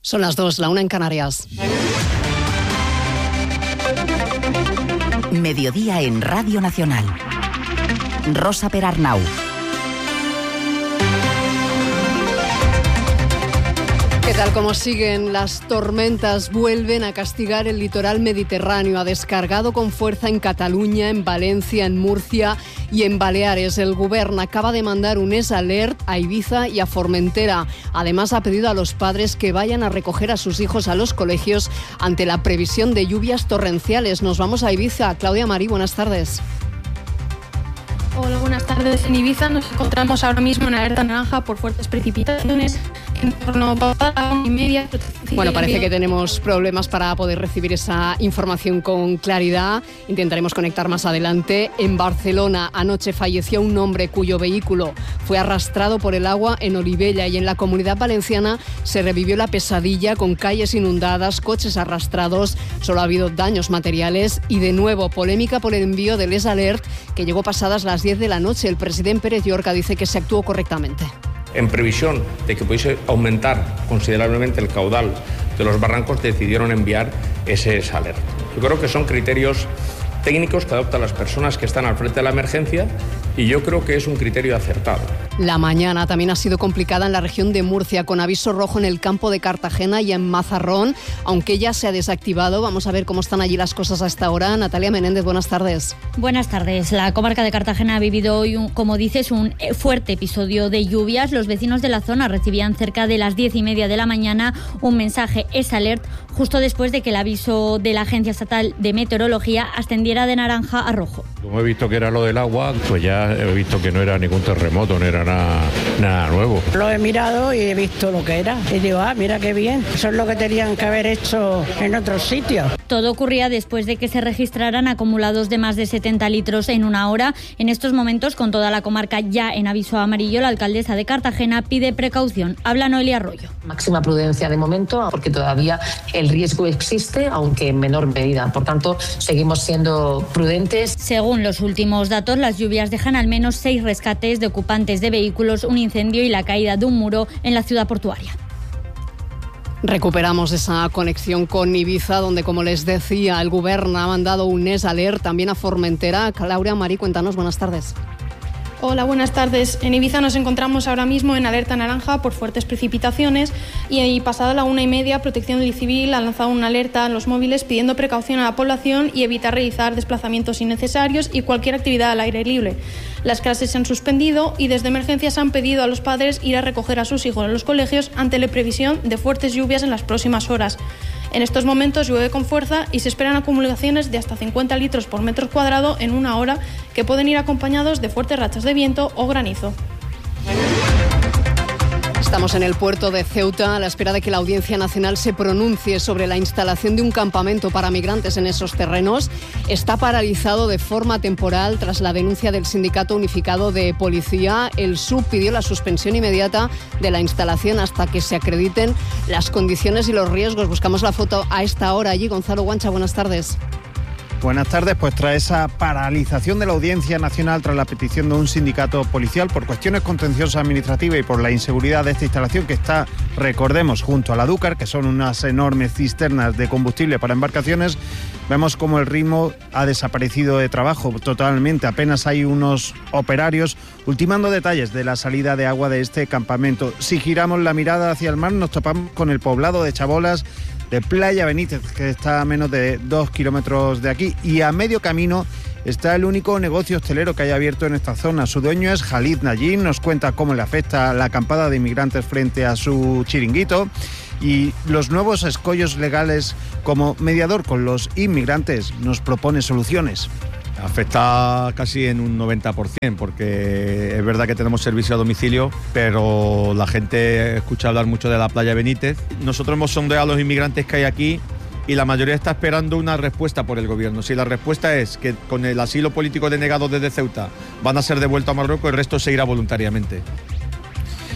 Son las 2, la 1 en Canarias. Mediodía en Radio Nacional. Rosa Perarnau. ¿Qué tal? ¿Cómo siguen las tormentas? Vuelven a castigar el litoral mediterráneo. Ha descargado con fuerza en Cataluña, en Valencia, en Murcia y en Baleares. El Govern acaba de mandar un alert a Ibiza y a Formentera. Además, ha pedido a los padres que vayan a recoger a sus hijos a los colegios ante la previsión de lluvias torrenciales. Nos vamos a Ibiza. Claudia Marí, buenas tardes. Hola, buenas tardes. En Ibiza nos encontramos ahora mismo en alerta naranja por fuertes precipitaciones. En torno a la 1:30. Bueno, parece que tenemos problemas para poder recibir esa información con claridad. Intentaremos conectar más adelante. En Barcelona, anoche falleció un hombre cuyo vehículo fue arrastrado por el agua en Olivella, y en la Comunidad Valenciana se revivió la pesadilla con calles inundadas, coches arrastrados. Solo ha habido daños materiales y, de nuevo, polémica por el envío del alert que llegó pasadas las 10 de la noche. El presidente Pérez Llorca dice que se actuó correctamente. En previsión de que pudiese aumentar considerablemente el caudal de los barrancos, decidieron enviar ese alert. Yo creo que son criterios técnicos que adoptan las personas que están al frente de la emergencia, y yo creo que es un criterio acertado. La mañana también ha sido complicada en la región de Murcia, con aviso rojo en el campo de Cartagena y en Mazarrón, aunque ya se ha desactivado. Vamos a ver cómo están allí las cosas a esta hora. Natalia Menéndez, buenas tardes. Buenas tardes. La comarca de Cartagena ha vivido hoy, como dices, un fuerte episodio de lluvias. Los vecinos de la zona recibían cerca de las 10:30 de la mañana un mensaje alert, justo después de que el aviso de la Agencia Estatal de Meteorología ascendiera de naranja a rojo. Como he visto que era lo del agua, pues ya he visto que no era ningún terremoto, no era nada nuevo. Lo he mirado y he visto lo que era. Y digo, mira qué bien. Eso es lo que tenían que haber hecho en otros sitios. Todo ocurría después de que se registraran acumulados de más de 70 litros en una hora. En estos momentos, con toda la comarca ya en aviso amarillo, la alcaldesa de Cartagena pide precaución. Habla Noelia Arroyo. Máxima prudencia de momento, porque todavía el riesgo existe, aunque en menor medida. Por tanto, seguimos siendo prudentes. Según los últimos datos, las lluvias dejan al menos 6 rescates de ocupantes de vehículos, un incendio y la caída de un muro en la ciudad portuaria. Recuperamos esa conexión con Ibiza, donde, como les decía, el Govern ha mandado un alert también a Formentera. Claudia Marí, cuéntanos, buenas tardes. Hola, buenas tardes. En Ibiza nos encontramos ahora mismo en alerta naranja por fuertes precipitaciones, y pasada la 1:30, Protección Civil ha lanzado una alerta en los móviles pidiendo precaución a la población y evitar realizar desplazamientos innecesarios y cualquier actividad al aire libre. Las clases se han suspendido y desde emergencias han pedido a los padres ir a recoger a sus hijos en los colegios ante la previsión de fuertes lluvias en las próximas horas. En estos momentos llueve con fuerza y se esperan acumulaciones de hasta 50 litros por metro cuadrado en una hora, que pueden ir acompañados de fuertes rachas de viento o granizo. Estamos en el puerto de Ceuta a la espera de que la Audiencia Nacional se pronuncie sobre la instalación de un campamento para migrantes en esos terrenos. Está paralizado de forma temporal tras la denuncia del Sindicato Unificado de Policía. El SUB pidió la suspensión inmediata de la instalación hasta que se acrediten las condiciones y los riesgos. Buscamos la foto a esta hora allí. Gonzalo Guancha, buenas tardes. Buenas tardes. Pues tras esa paralización de la Audiencia Nacional, tras la petición de un sindicato policial por cuestiones contenciosas administrativas y por la inseguridad de esta instalación que está, recordemos, junto a la Dúcar, que son unas enormes cisternas de combustible para embarcaciones, vemos como el ritmo ha desaparecido de trabajo totalmente. Apenas hay unos operarios ultimando detalles de la salida de agua de este campamento. Si giramos la mirada hacia el mar, nos topamos con el poblado de Chabolas, de Playa Benítez, que está a menos de 2 kilómetros de aquí, y a medio camino está el único negocio hostelero que hay abierto en esta zona. Su dueño es Khalid Najim, nos cuenta cómo le afecta la acampada de inmigrantes frente a su chiringuito y los nuevos escollos legales. Como mediador con los inmigrantes nos propone soluciones. Afecta casi en un 90%, porque es verdad que tenemos servicio a domicilio, pero la gente escucha hablar mucho de la Playa Benítez. Nosotros hemos sondeado a los inmigrantes que hay aquí y la mayoría está esperando una respuesta por el gobierno. Si la respuesta es que con el asilo político denegado desde Ceuta van a ser devueltos a Marruecos, el resto se irá voluntariamente.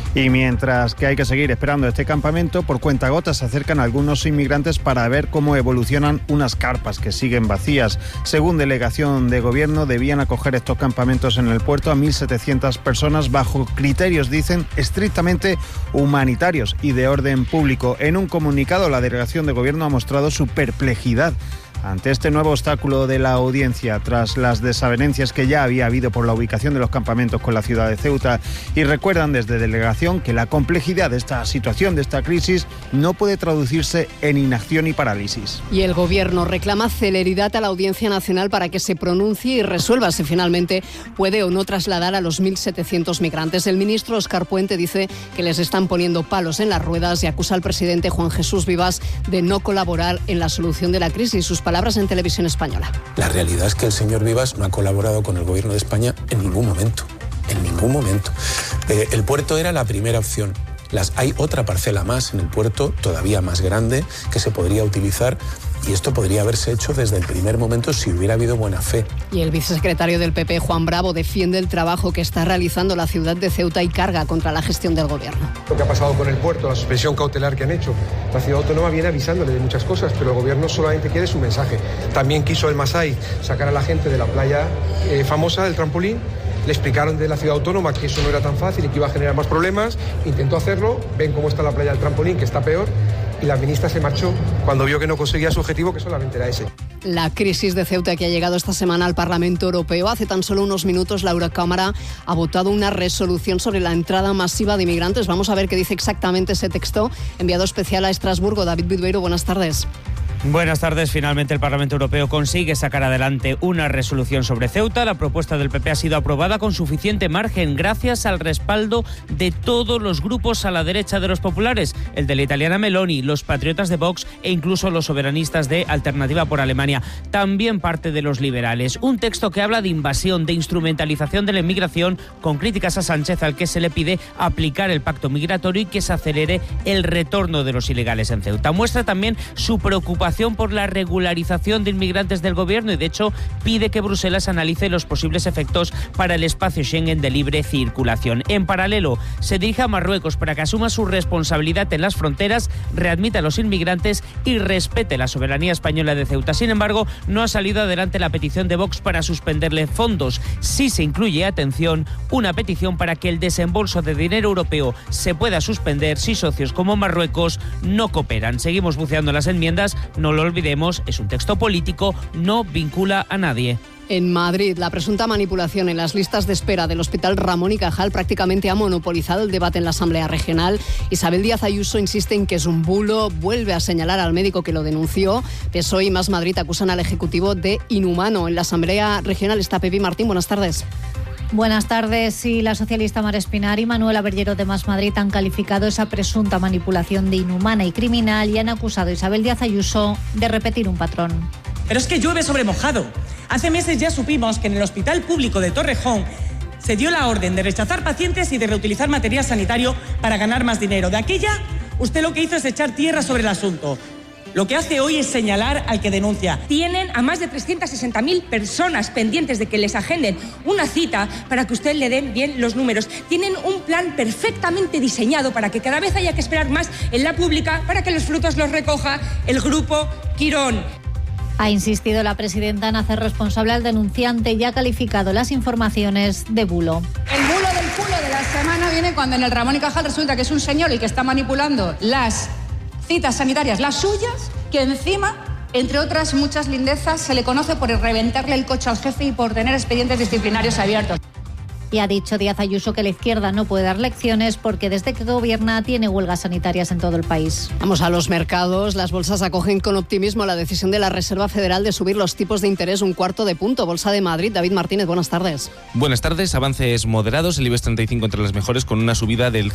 Y mientras que hay que seguir esperando este campamento, por cuentagotas se acercan algunos inmigrantes para ver cómo evolucionan unas carpas que siguen vacías. Según delegación de gobierno, debían acoger estos campamentos en el puerto a 1.700 personas bajo criterios, dicen, estrictamente humanitarios y de orden público. En un comunicado, la delegación de gobierno ha mostrado su perplejidad ante este nuevo obstáculo de la audiencia tras las desavenencias que ya había habido por la ubicación de los campamentos con la ciudad de Ceuta, y recuerdan desde delegación que la complejidad de esta situación, de esta crisis, no puede traducirse en inacción y parálisis. Y el Gobierno reclama celeridad a la Audiencia Nacional para que se pronuncie y resuelva si finalmente puede o no trasladar a los 1.700 migrantes. El ministro Óscar Puente dice que les están poniendo palos en las ruedas y acusa al presidente Juan Jesús Vivas de no colaborar en la solución de la crisis. Sus palabras en Televisión Española. La realidad es que el señor Vivas no ha colaborado con el Gobierno de España en ningún momento. En ningún momento. El puerto era la primera opción. Hay otra parcela más en el puerto, todavía más grande, que se podría utilizar, y esto podría haberse hecho desde el primer momento si hubiera habido buena fe. Y el vicesecretario del PP, Juan Bravo, defiende el trabajo que está realizando la ciudad de Ceuta y carga contra la gestión del Gobierno. Lo que ha pasado con el puerto, la suspensión cautelar que han hecho, la ciudad autónoma viene avisándole de muchas cosas, pero el Gobierno solamente quiere su mensaje. También quiso el Masai sacar a la gente de la playa famosa del trampolín. Le explicaron de la ciudad autónoma que eso no era tan fácil y que iba a generar más problemas. Intentó hacerlo, ven cómo está la playa del trampolín, que está peor, y la ministra se marchó cuando vio que no conseguía su objetivo, que solamente era ese. La crisis de Ceuta, que ha llegado esta semana al Parlamento Europeo. Hace tan solo unos minutos la Eurocámara ha votado una resolución sobre la entrada masiva de inmigrantes. Vamos a ver qué dice exactamente ese texto. Enviado especial a Estrasburgo, David Bilbeiro, buenas tardes. Buenas tardes. Finalmente el Parlamento Europeo consigue sacar adelante una resolución sobre Ceuta. La propuesta del PP ha sido aprobada con suficiente margen gracias al respaldo de todos los grupos a la derecha de los populares, el de la italiana Meloni, los patriotas de Vox e incluso los soberanistas de Alternativa por Alemania. También parte de los liberales. Un texto que habla de invasión, de instrumentalización de la inmigración, con críticas a Sánchez, al que se le pide aplicar el pacto migratorio y que se acelere el retorno de los ilegales en Ceuta. Muestra también su preocupación por la regularización de inmigrantes del Gobierno y, de hecho, pide que Bruselas analice los posibles efectos para el espacio Schengen de libre circulación. En paralelo, se dirige a Marruecos para que asuma su responsabilidad en las fronteras, readmita a los inmigrantes y respete la soberanía española de Ceuta. Sin embargo, no ha salido adelante la petición de Vox para suspenderle fondos. Sí se incluye, atención, una petición para que el desembolso de dinero europeo se pueda suspender si socios como Marruecos no cooperan. Seguimos buceando las enmiendas. No lo olvidemos, es un texto político, no vincula a nadie. En Madrid, la presunta manipulación en las listas de espera del Hospital Ramón y Cajal prácticamente ha monopolizado el debate en la Asamblea Regional. Isabel Díaz Ayuso insiste en que es un bulo, vuelve a señalar al médico que lo denunció. PSOE y Más Madrid acusan al Ejecutivo de inhumano. En la Asamblea Regional está Pepi Martín. Buenas tardes. Buenas tardes. Sí, la socialista Mar Espinar y Manuela Berllero de Más Madrid han calificado esa presunta manipulación de inhumana y criminal y han acusado a Isabel Díaz Ayuso de repetir un patrón. Pero es que llueve sobre mojado. Hace meses ya supimos que en el Hospital Público de Torrejón se dio la orden de rechazar pacientes y de reutilizar material sanitario para ganar más dinero. De aquella, usted lo que hizo es echar tierra sobre el asunto. Lo que hace hoy es señalar al que denuncia. Tienen a más de 360.000 personas pendientes de que les agenden una cita para que usted le den bien los números. Tienen un plan perfectamente diseñado para que cada vez haya que esperar más en la pública para que los frutos los recoja el Grupo Quirón. Ha insistido la presidenta en hacer responsable al denunciante y ha calificado las informaciones de bulo. El bulo del culo de la semana viene cuando en el Ramón y Cajal resulta que es un señor el que está manipulando las citas sanitarias, las suyas, que encima, entre otras muchas lindezas, se le conoce por reventarle el coche al jefe y por tener expedientes disciplinarios abiertos. Y ha dicho Díaz Ayuso que la izquierda no puede dar lecciones porque desde que gobierna tiene huelgas sanitarias en todo el país. Vamos a los mercados. Las bolsas acogen con optimismo la decisión de la Reserva Federal de subir los tipos de interés 1/4 de punto. Bolsa de Madrid, David Martínez, buenas tardes. Buenas tardes. Avances moderados. El IBEX 35 entre las mejores con una subida del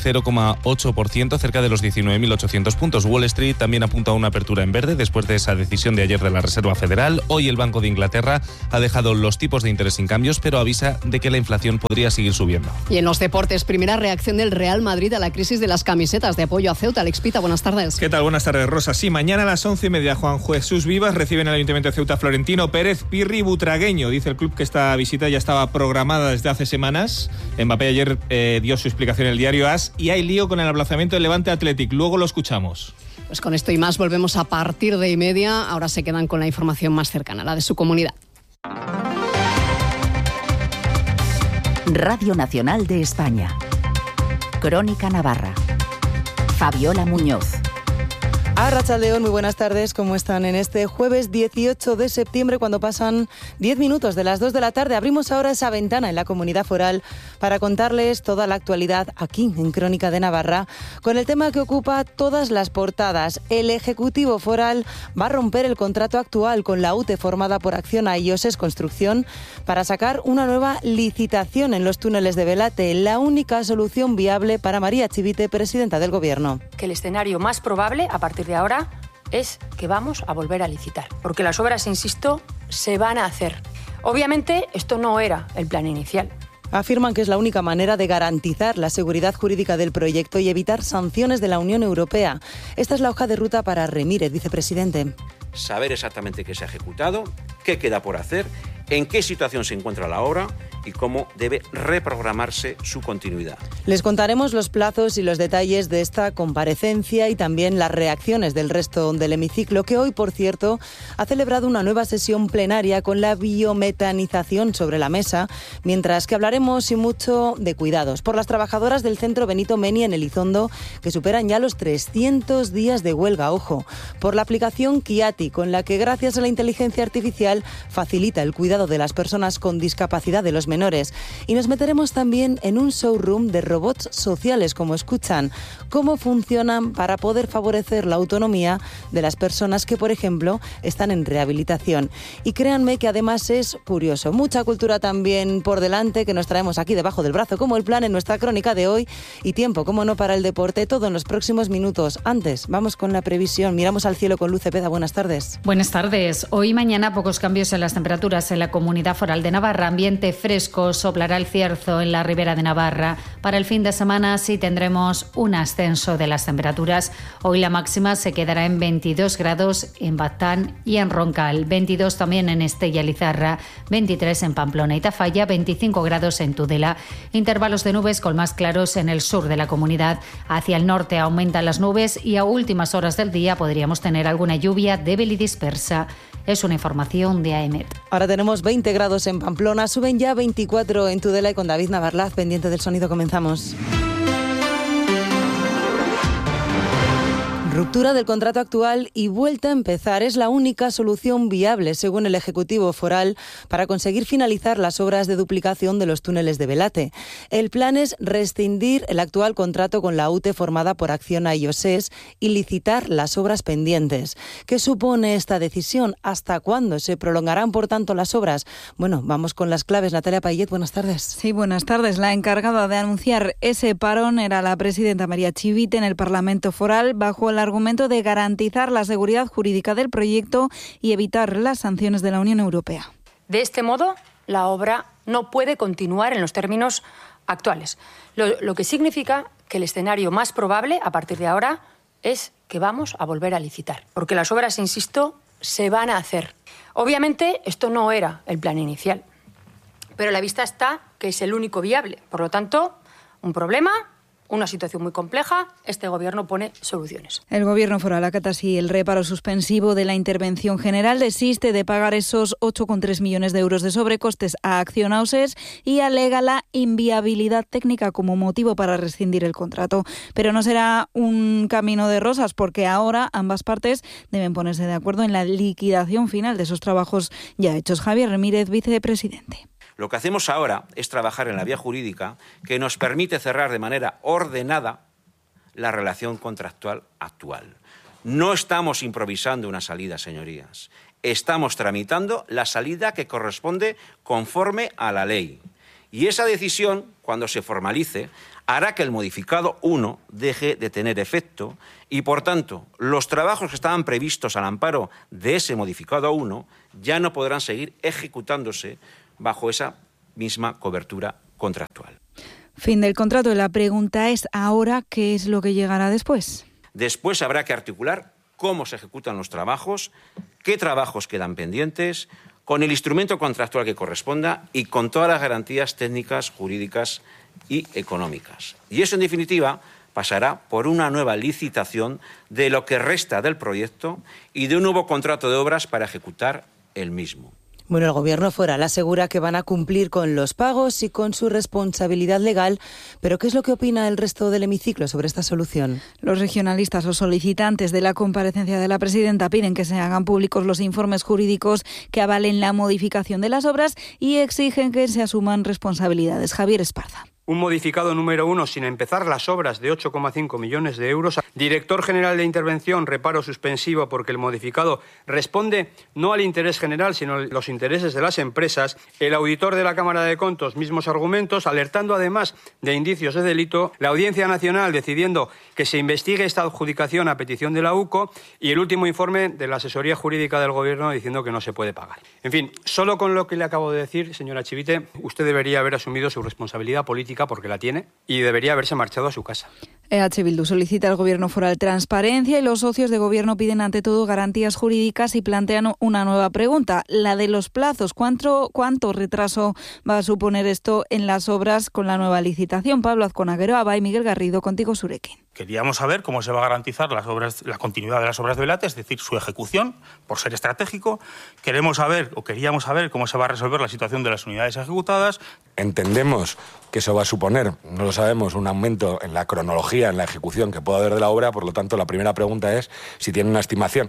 0,8%, cerca de los 19.800 puntos. Wall Street también apunta a una apertura en verde después de esa decisión de ayer de la Reserva Federal. Hoy el Banco de Inglaterra ha dejado los tipos de interés sin cambios, pero avisa de que la inflación podría podría seguir subiendo. Y en los deportes, primera reacción del Real Madrid a la crisis de las camisetas de apoyo a Ceuta. Alex Pita, buenas tardes. ¿Qué tal? Buenas tardes, Rosa. Sí, mañana a las 11:30 Juan Jesús Vivas recibe en el Ayuntamiento de Ceuta Florentino Pérez Pirri Butragueño. Dice el club que esta visita ya estaba programada desde hace semanas. Mbappé ayer dio su explicación en el diario AS y hay lío con el aplazamiento del Levante Athletic. Luego lo escuchamos. Pues con esto y más volvemos a partir de 1:30. Ahora se quedan con la información más cercana, la de su comunidad. Radio Nacional de España. Crónica Navarra. Fabiola Muñoz. Arratsaldeon, muy buenas tardes. ¿Cómo están en este jueves 18 de septiembre, cuando pasan 10 minutos de las 2 de la tarde? Abrimos ahora esa ventana en la comunidad foral para contarles toda la actualidad aquí en Crónica de Navarra, con el tema que ocupa todas las portadas. El Ejecutivo Foral va a romper el contrato actual con la UTE formada por Acciona y Ioses Construcción para sacar una nueva licitación en los túneles de Belate, la única solución viable para María Chivite, presidenta del Gobierno. Que el escenario más probable a partir de ahora es que vamos a volver a licitar, porque las obras, insisto, se van a hacer. Obviamente esto no era el plan inicial. Afirman que es la única manera de garantizar la seguridad jurídica del proyecto y evitar sanciones de la Unión Europea. Esta es la hoja de ruta para Remírez, vicepresidente. Saber exactamente qué se ha ejecutado, qué queda por hacer, en qué situación se encuentra la obra y cómo debe reprogramarse su continuidad. Les contaremos los plazos y los detalles de esta comparecencia y también las reacciones del resto del hemiciclo, que hoy, por cierto, ha celebrado una nueva sesión plenaria con la biometanización sobre la mesa, mientras que hablaremos y mucho de cuidados por las trabajadoras del Centro Benito Meni en Elizondo, que superan ya los 300 días de huelga, ojo, por la aplicación Kiati, con la que gracias a la inteligencia artificial facilita el cuidado de las personas con discapacidad de los menores. Y nos meteremos también en un showroom de robots sociales, como escuchan, cómo funcionan para poder favorecer la autonomía de las personas que, por ejemplo, están en rehabilitación. Y créanme que además es curioso. Mucha cultura también por delante que nos traemos aquí debajo del brazo, como el plan en nuestra crónica de hoy, y tiempo, como no, para el deporte, todo en los próximos minutos. Antes, vamos con la previsión. Miramos al cielo con Luz Cepeda. Buenas tardes. Buenas tardes. Hoy y mañana pocos cambios en las temperaturas en la Comunidad Foral de Navarra. Ambiente fresco, soplará el cierzo en la Ribera de Navarra. Para el fin de semana sí tendremos un ascenso de las temperaturas. Hoy la máxima se quedará en 22 grados en Baztán y en Roncal, 22 también en Estella Lizarra, 23 en Pamplona y Tafalla, 25 grados en Tudela. Intervalos de nubes con más claros en el sur de la comunidad. Hacia el norte aumentan las nubes y a últimas horas del día podríamos tener alguna lluvia débil y dispersa. Es una información de AEMET. Ahora tenemos 20 grados en Pamplona, suben ya 24 en Tudela, y con David Navarlaz pendiente del sonido comenzamos. Ruptura del contrato actual y vuelta a empezar es la única solución viable, según el Ejecutivo Foral, para conseguir finalizar las obras de duplicación de los túneles de Belate. El plan es rescindir el actual contrato con la UTE formada por Acciona y Ioses y licitar las obras pendientes. ¿Qué supone esta decisión? ¿Hasta cuándo se prolongarán, por tanto, las obras? Bueno, vamos con las claves. Natalia Payet, buenas tardes. Sí, buenas tardes. La encargada de anunciar ese parón era la presidenta María Chivite en el Parlamento Foral, bajo el argumento de garantizar la seguridad jurídica del proyecto y evitar las sanciones de la Unión Europea. De este modo, la obra no puede continuar en los términos actuales, lo que significa que el escenario más probable a partir de ahora es que vamos a volver a licitar, porque las obras, insisto, se van a hacer. Obviamente esto no era el plan inicial, pero a la vista está que es el único viable. Por lo tanto, un problema, una situación muy compleja, este Gobierno pone soluciones. El Gobierno foral acata así el reparo suspensivo de la intervención general, desiste de pagar esos 8,3 millones de euros de sobrecostes a Acciona Ioses y alega la inviabilidad técnica como motivo para rescindir el contrato. Pero no será un camino de rosas, porque ahora ambas partes deben ponerse de acuerdo en la liquidación final de esos trabajos ya hechos. Javier Remírez, vicepresidente. Lo que hacemos ahora es trabajar en la vía jurídica que nos permite cerrar de manera ordenada la relación contractual actual. No estamos improvisando una salida, señorías. Estamos tramitando la salida que corresponde conforme a la ley. Y esa decisión, cuando se formalice, hará que el modificado 1 deje de tener efecto y, por tanto, los trabajos que estaban previstos al amparo de ese modificado 1 ya no podrán seguir ejecutándose bajo esa misma cobertura contractual. Fin del contrato. La pregunta es ahora, ¿qué es lo que llegará después? Después habrá que articular cómo se ejecutan los trabajos, qué trabajos quedan pendientes, con el instrumento contractual que corresponda y con todas las garantías técnicas, jurídicas y económicas. Y eso, en definitiva, pasará por una nueva licitación de lo que resta del proyecto y de un nuevo contrato de obras para ejecutar el mismo. Bueno, el Gobierno foral asegura que van a cumplir con los pagos y con su responsabilidad legal, pero ¿qué es lo que opina el resto del hemiciclo sobre esta solución? Los regionalistas o solicitantes de la comparecencia de la presidenta piden que se hagan públicos los informes jurídicos que avalen la modificación de las obras y exigen que se asuman responsabilidades. Javier Esparza. Un modificado número 1 sin empezar las obras de 8,5 millones de euros. Director general de intervención, reparo suspensivo porque el modificado responde no al interés general, sino a los intereses de las empresas. El auditor de la Cámara de Contos, mismos argumentos, alertando además de indicios de delito. La Audiencia Nacional decidiendo que se investigue esta adjudicación a petición de la UCO. Y el último informe de la asesoría jurídica del Gobierno diciendo que no se puede pagar. En fin, solo con lo que le acabo de decir, señora Chivite, usted debería haber asumido su responsabilidad política porque la tiene y debería haberse marchado a su casa. EH Bildu solicita al Gobierno foral transparencia y los socios de Gobierno piden ante todo garantías jurídicas y plantean una nueva pregunta, la de los plazos. ¿Cuánto retraso va a suponer esto en las obras con la nueva licitación? Pablo Azcona, Geroa Bai, Miguel Garrido, contigo Zurekin. Queríamos saber cómo se va a garantizar la continuidad de las obras de Belate, es decir, su ejecución, por ser estratégico. Queríamos saber cómo se va a resolver la situación de las unidades ejecutadas. Entendemos que eso va a suponer, no lo sabemos, un aumento en la cronología, en la ejecución que pueda haber de la obra. Por lo tanto, la primera pregunta es si tiene una estimación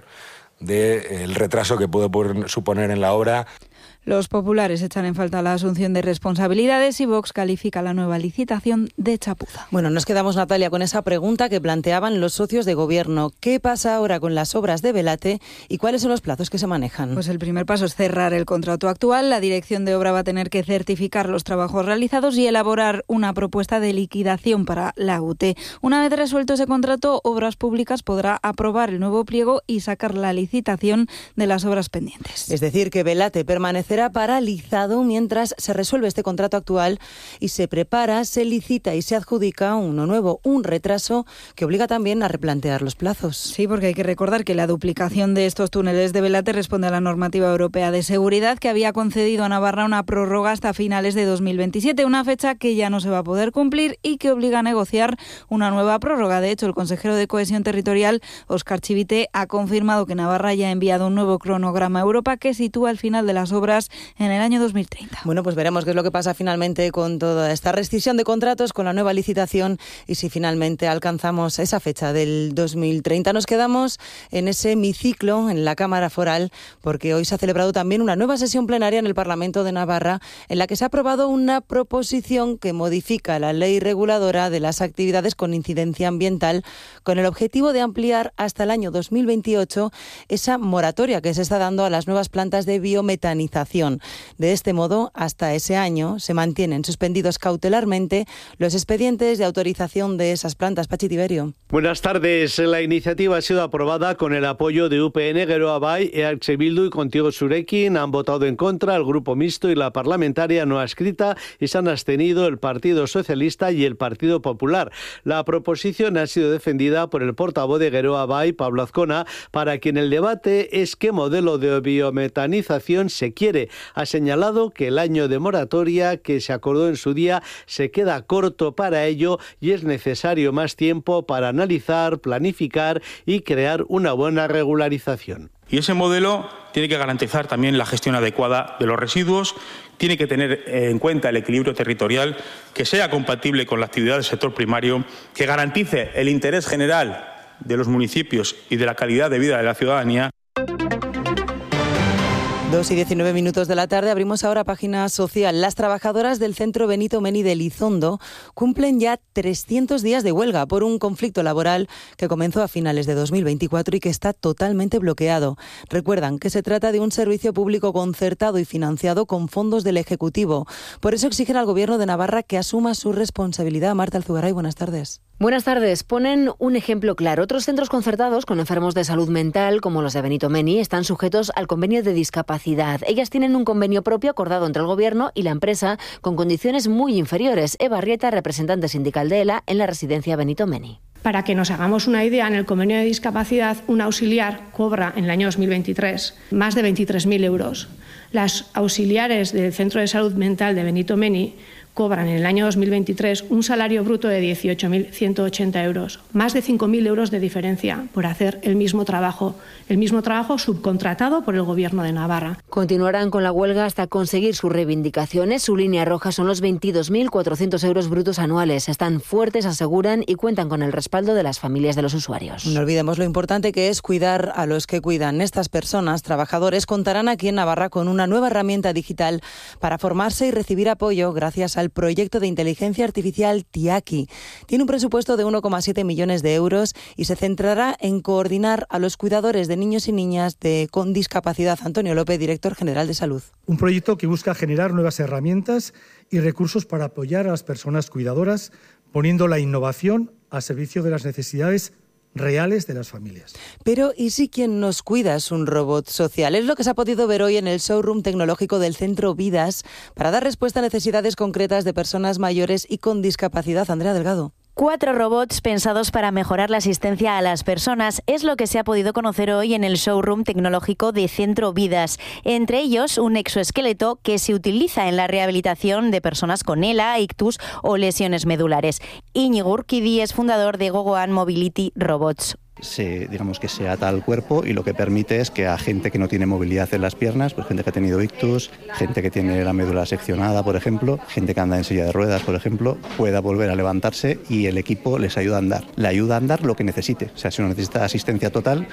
del retraso que puede suponer en la obra. Los populares echan en falta la asunción de responsabilidades y Vox califica la nueva licitación de chapuza. Bueno, nos quedamos, Natalia, con esa pregunta que planteaban los socios de Gobierno. ¿Qué pasa ahora con las obras de Belate y cuáles son los plazos que se manejan? Pues el primer paso es cerrar el contrato actual. La dirección de obra va a tener que certificar los trabajos realizados y elaborar una propuesta de liquidación para la UT. Una vez resuelto ese contrato, Obras Públicas podrá aprobar el nuevo pliego y sacar la licitación de las obras pendientes. Es decir, que Belate permanecerá paralizado mientras se resuelve este contrato actual y se prepara, se licita y se adjudica uno nuevo, un retraso que obliga también a replantear los plazos. Sí, porque hay que recordar que la duplicación de estos túneles de Belate responde a la normativa europea de seguridad que había concedido a Navarra una prórroga hasta finales de 2027, una fecha que ya no se va a poder cumplir y que obliga a negociar una nueva prórroga. De hecho, el consejero de Cohesión Territorial, Óscar Chivite, ha confirmado que Navarra ya ha enviado un nuevo cronograma a Europa que sitúa el final de las obras en el año 2030. Bueno, pues veremos qué es lo que pasa finalmente con toda esta rescisión de contratos, con la nueva licitación y si finalmente alcanzamos esa fecha del 2030. Nos quedamos en ese hemiciclo, en la Cámara Foral, porque hoy se ha celebrado también una nueva sesión plenaria en el Parlamento de Navarra en la que se ha aprobado una proposición que modifica la ley reguladora de las actividades con incidencia ambiental con el objetivo de ampliar hasta el año 2028 esa moratoria que se está dando a las nuevas plantas de biometanización. De este modo, hasta ese año se mantienen suspendidos cautelarmente los expedientes de autorización de esas plantas. Pachi Tiberio. Buenas tardes. La iniciativa ha sido aprobada con el apoyo de UPN, Geroa Bai, EH Bildu y Contigo Zurekin. Han votado en contra el Grupo Mixto y la parlamentaria no adscrita y se han abstenido el Partido Socialista y el Partido Popular. La proposición ha sido defendida por el portavoz de Geroa Bai, Pablo Azcona, para quien el debate es qué modelo de biometanización se quiere. Ha señalado que el año de moratoria que se acordó en su día se queda corto para ello y es necesario más tiempo para analizar, planificar y crear una buena regularización. Y ese modelo tiene que garantizar también la gestión adecuada de los residuos, tiene que tener en cuenta el equilibrio territorial, que sea compatible con la actividad del sector primario, que garantice el interés general de los municipios y de la calidad de vida de la ciudadanía. 2:19 de la tarde, abrimos ahora página social. Las trabajadoras del Centro Benito Meni de Elizondo cumplen ya 300 días de huelga por un conflicto laboral que comenzó a finales de 2024 y que está totalmente bloqueado. Recuerdan que se trata de un servicio público concertado y financiado con fondos del Ejecutivo. Por eso exigen al Gobierno de Navarra que asuma su responsabilidad. Marta Alzugaray, buenas tardes. Buenas tardes. Ponen un ejemplo claro. Otros centros concertados con enfermos de salud mental, como los de Benito Meni, están sujetos al convenio de discapacidad. Ellas tienen un convenio propio acordado entre el Gobierno y la empresa con condiciones muy inferiores. Eva Arrieta, representante sindical de ELA en la residencia Benito Meni. Para que nos hagamos una idea, en el convenio de discapacidad, un auxiliar cobra en el año 2023 más de 23.000 euros. Las auxiliares del Centro de Salud Mental de Benito Meni cobran en el año 2023 un salario bruto de 18.180 euros, más de 5.000 euros de diferencia por hacer el mismo trabajo subcontratado por el Gobierno de Navarra. Continuarán con la huelga hasta conseguir sus reivindicaciones. Su línea roja son los 22.400 euros brutos anuales. Están fuertes, aseguran, y cuentan con el respaldo de las familias de los usuarios. No olvidemos lo importante que es cuidar a los que cuidan. Estas personas, trabajadores, contarán aquí en Navarra con una nueva herramienta digital para formarse y recibir apoyo gracias al proyecto de inteligencia artificial Tiaki. Tiene un presupuesto de 1,7 millones de euros y se centrará en coordinar a los cuidadores de niños y niñas con discapacidad. Antonio López, director general de Salud. Un proyecto que busca generar nuevas herramientas y recursos para apoyar a las personas cuidadoras, poniendo la innovación al servicio de las necesidades reales de las familias. Pero ¿y si quien nos cuida es un robot social? Es lo que se ha podido ver hoy en el showroom tecnológico del Centro Vidas para dar respuesta a necesidades concretas de personas mayores y con discapacidad. Andrea Delgado. 4 robots pensados para mejorar la asistencia a las personas es lo que se ha podido conocer hoy en el showroom tecnológico de Centro Vidas. Entre ellos, un exoesqueleto que se utiliza en la rehabilitación de personas con ELA, ictus o lesiones medulares. Íñigo Urquidi es fundador de Gogoan Mobility Robots. Se ata al cuerpo y lo que permite es que a gente que no tiene movilidad en las piernas, pues gente que ha tenido ictus, gente que tiene la médula seccionada, por ejemplo, gente que anda en silla de ruedas, por ejemplo, pueda volver a levantarse y el equipo les ayuda a andar. Le ayuda a andar lo que necesite. O sea, si uno necesita asistencia total.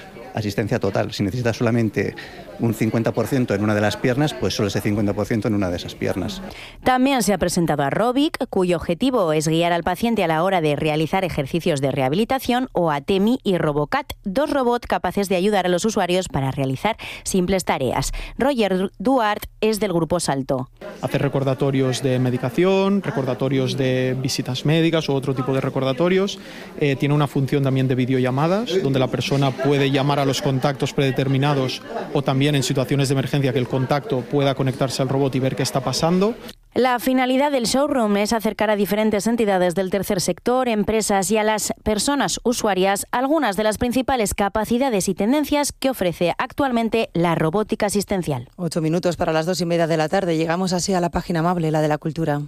Si necesita solamente un 50% en una de las piernas, pues solo ese 50% en una de esas piernas. También se ha presentado a Robic, cuyo objetivo es guiar al paciente a la hora de realizar ejercicios de rehabilitación, o a Temi y Robocat, 2 robots capaces de ayudar a los usuarios para realizar simples tareas. Roger Duarte es del grupo Salto. Hace recordatorios de medicación, recordatorios de visitas médicas o otro tipo de recordatorios. Tiene una función también de videollamadas, donde la persona puede llamar a los contactos predeterminados o también en situaciones de emergencia que el contacto pueda conectarse al robot y ver qué está pasando. La finalidad del showroom es acercar a diferentes entidades del tercer sector, empresas y a las personas usuarias algunas de las principales capacidades y tendencias que ofrece actualmente la robótica asistencial. 8 minutos para las 2:30 de la tarde. Llegamos así a la página amable, la de la cultura.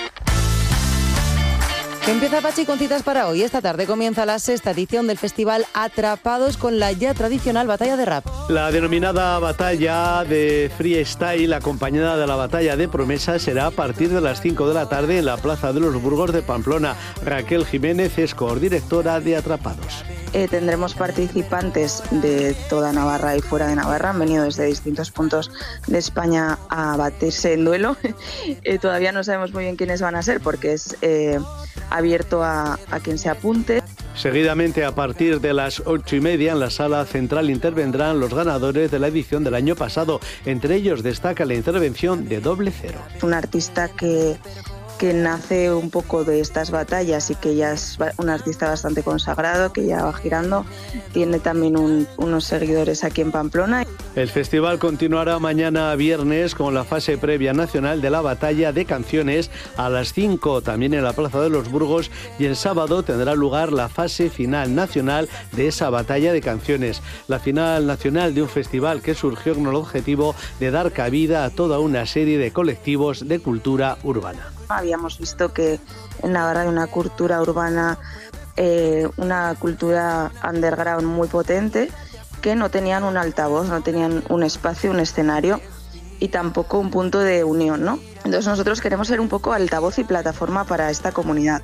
Empieza Pachi con citas para hoy. Esta tarde comienza la 6ª edición del festival Atrapados con la ya tradicional batalla de rap. La denominada batalla de freestyle, acompañada de la batalla de promesas, será a partir de las 5 de la tarde en la Plaza de los Burgos de Pamplona. Raquel Jiménez es coordinadora de Atrapados. Tendremos participantes de toda Navarra y fuera de Navarra. Han venido desde distintos puntos de España a batirse en duelo. Todavía no sabemos muy bien quiénes van a ser porque es abierto a quien se apunte. Seguidamente, a partir de las 8:30, en la sala central intervendrán los ganadores de la edición del año pasado. Entre ellos destaca la intervención de Doble Cero. Un artista que nace un poco de estas batallas y que ya es un artista bastante consagrado, que ya va girando. Tiene también unos seguidores aquí en Pamplona. El festival continuará mañana viernes con la fase previa nacional de la batalla de canciones a las 5, también en la Plaza de los Burgos, y el sábado tendrá lugar la fase final nacional de esa batalla de canciones. La final nacional de un festival que surgió con el objetivo de dar cabida a toda una serie de colectivos de cultura urbana. Habíamos visto que en Navarra hay una cultura urbana, una cultura underground muy potente, que no tenían un altavoz, no tenían un espacio, un escenario y tampoco un punto de unión, ¿no? Entonces nosotros queremos ser un poco altavoz y plataforma para esta comunidad.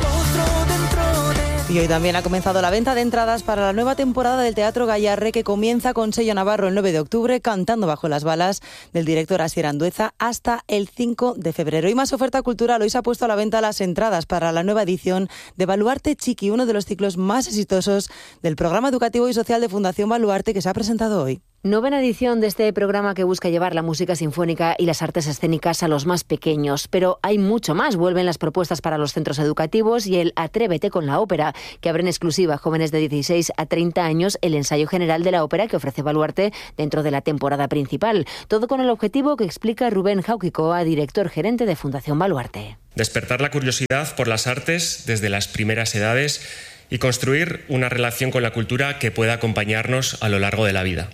Y hoy también ha comenzado la venta de entradas para la nueva temporada del Teatro Gayarre, que comienza con sello navarro el 9 de octubre, Cantando bajo las balas, del director Asier Andueza, hasta el 5 de febrero. Y más oferta cultural. Hoy se ha puesto a la venta las entradas para la nueva edición de Baluarte Chiqui, uno de los ciclos más exitosos del programa educativo y social de Fundación Baluarte, que se ha presentado hoy. Novena edición de este programa que busca llevar la música sinfónica y las artes escénicas a los más pequeños. Pero hay mucho más. Vuelven las propuestas para los centros educativos y el Atrévete con la ópera, que abre en exclusiva a jóvenes de 16 a 30 años el ensayo general de la ópera que ofrece Baluarte dentro de la temporada principal. Todo con el objetivo que explica Rubén Jauquicoa, director gerente de Fundación Baluarte. Despertar la curiosidad por las artes desde las primeras edades y construir una relación con la cultura que pueda acompañarnos a lo largo de la vida.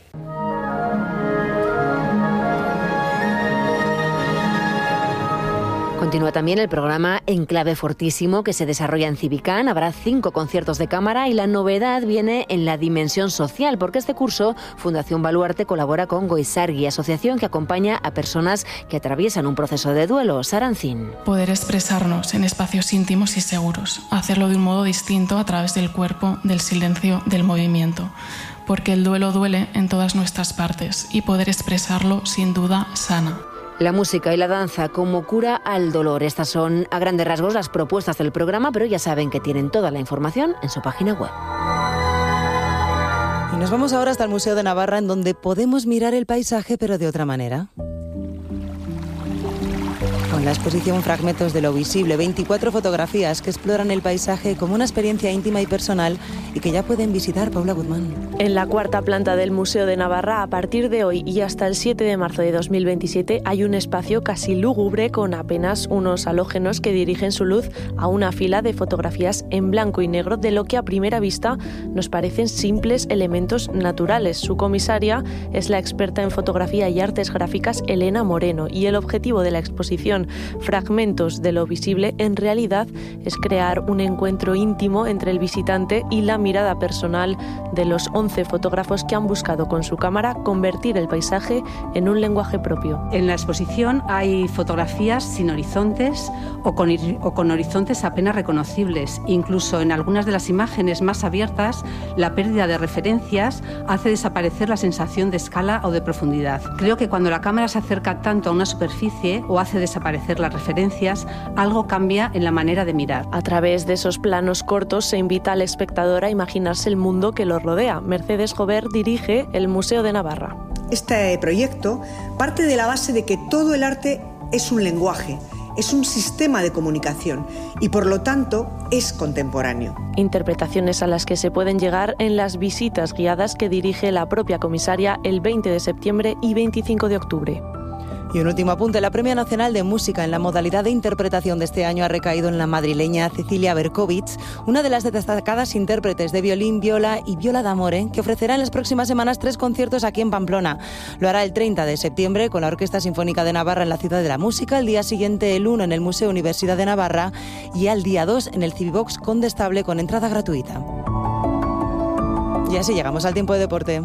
Continúa también el programa Enclave Fortísimo, que se desarrolla en Civicán. Habrá 5 conciertos de cámara y la novedad viene en la dimensión social, porque este curso Fundación Baluarte colabora con Goizargi, asociación que acompaña a personas que atraviesan un proceso de duelo. Sarancín. Poder expresarnos en espacios íntimos y seguros, hacerlo de un modo distinto a través del cuerpo, del silencio, del movimiento. Porque el duelo duele en todas nuestras partes y poder expresarlo sin duda sana. La música y la danza como cura al dolor. Estas son, a grandes rasgos, las propuestas del programa, pero ya saben que tienen toda la información en su página web. Y nos vamos ahora hasta el Museo de Navarra, en donde podemos mirar el paisaje, pero de otra manera. Con la exposición Fragmentos de lo Visible, 24 fotografías que exploran el paisaje como una experiencia íntima y personal y que ya pueden visitar. Paula Guzmán. En la 4ª planta del Museo de Navarra, a partir de hoy y hasta el 7 de marzo de 2027, hay un espacio casi lúgubre con apenas unos halógenos que dirigen su luz a una fila de fotografías en blanco y negro de lo que a primera vista nos parecen simples elementos naturales. Su comisaria es la experta en fotografía y artes gráficas Elena Moreno, y el objetivo de la exposición Fragmentos de lo Visible en realidad es crear un encuentro íntimo entre el visitante y la mirada personal de los 11 fotógrafos que han buscado con su cámara convertir el paisaje en un lenguaje propio. En la exposición hay fotografías sin horizontes o con horizontes apenas reconocibles. Incluso en algunas de las imágenes más abiertas, la pérdida de referencias hace desaparecer la sensación de escala o de profundidad. Creo que cuando la cámara se acerca tanto a una superficie o hace desaparecer las referencias, algo cambia en la manera de mirar. A través de esos planos cortos se invita al espectador a imaginarse el mundo que lo rodea. Mercedes Jover dirige el Museo de Navarra. Este proyecto parte de la base de que todo el arte es un lenguaje, es un sistema de comunicación y por lo tanto es contemporáneo. Interpretaciones a las que se pueden llegar en las visitas guiadas que dirige la propia comisaria el 20 de septiembre y 25 de octubre. Y un último apunte, la Premio Nacional de Música en la modalidad de interpretación de este año ha recaído en la madrileña Cecilia Berkovich, una de las destacadas intérpretes de violín, viola y viola d'amore, que ofrecerá en las próximas semanas 3 conciertos aquí en Pamplona. Lo hará el 30 de septiembre con la Orquesta Sinfónica de Navarra en la Ciudad de la Música, el día siguiente el 1 en el Museo Universidad de Navarra y al día 2 en el Civivox Condestable con entrada gratuita. Y así llegamos al tiempo de deporte.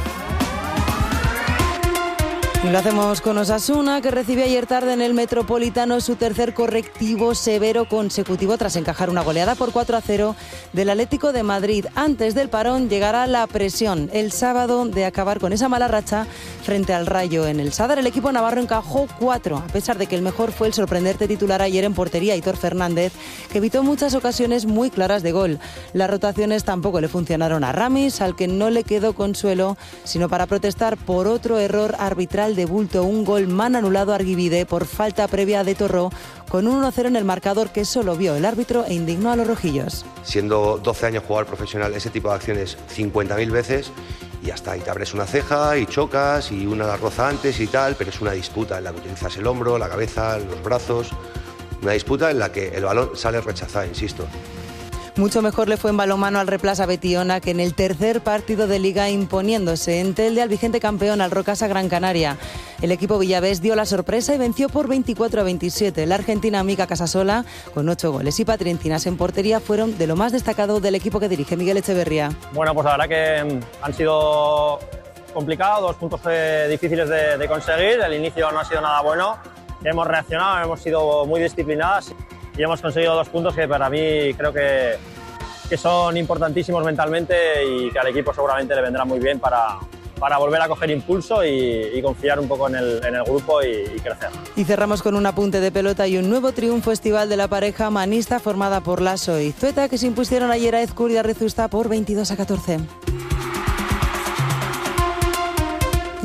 Y lo hacemos con Osasuna, que recibió ayer tarde en el Metropolitano su tercer correctivo severo consecutivo tras encajar una goleada por 4-0 del Atlético de Madrid. Antes del parón llegará la presión el sábado de acabar con esa mala racha frente al Rayo. En el Sadar el equipo navarro encajó 4, a pesar de que el mejor fue el sorprendente titular ayer en portería, Aitor Fernández, que evitó muchas ocasiones muy claras de gol. Las rotaciones tampoco le funcionaron a Ramis, al que no le quedó consuelo, sino para protestar por otro error arbitral de bulto, un gol mal anulado a Arguibide por falta previa de Torró, con un 1-0 en el marcador que solo vio el árbitro e indignó a los rojillos. Siendo 12 años jugador profesional, ese tipo de acciones 50.000 veces y hasta ahí te abres una ceja y chocas y una la roza antes y tal, pero es una disputa en la que utilizas el hombro, la cabeza, los brazos, una disputa en la que el balón sale rechazado, insisto. Mucho mejor le fue en balonmano al Replasa Betiona, que en el tercer partido de Liga imponiéndose en Telde al vigente campeón, al Rocasa Gran Canaria. El equipo villavés dio la sorpresa y venció por 24-27. La argentina Mica Casasola, con 8 goles y Patri Encinas en portería, fueron de lo más destacado del equipo que dirige Miguel Echeverría. Bueno, pues la verdad que han sido complicados, 2 puntos difíciles de conseguir. El inicio no ha sido nada bueno. Hemos reaccionado, hemos sido muy disciplinadas y hemos conseguido 2 puntos que para mí creo que son importantísimos mentalmente y que al equipo seguramente le vendrá muy bien para volver a coger impulso y confiar un poco en el grupo y crecer. Y cerramos con un apunte de pelota y un nuevo triunfo estival de la pareja manista formada por Lasso y Zueta, que se impusieron ayer a Ezcur y a Rezusta por 22-14.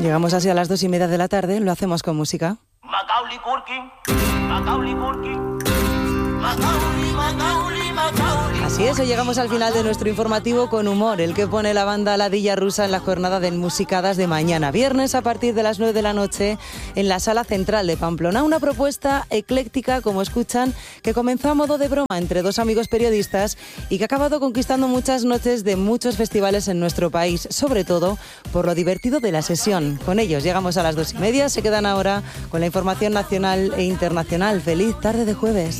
Llegamos así a las 2:30 de la tarde, lo hacemos con música. Macaulay Culkin, Macaulay Culkin, Macaulay, Macaulay, Macaulay. Así es, llegamos al final de nuestro informativo con humor, el que pone la banda Ladilla Rusa en la jornada de Musicadas de mañana, viernes a partir de las 9 de la noche en la Sala Central de Pamplona. Una propuesta ecléctica, como escuchan, que comenzó a modo de broma entre dos amigos periodistas y que ha acabado conquistando muchas noches de muchos festivales en nuestro país, sobre todo por lo divertido de la sesión. Con ellos llegamos a las 2:30, se quedan ahora con la información nacional e internacional. Feliz tarde de jueves.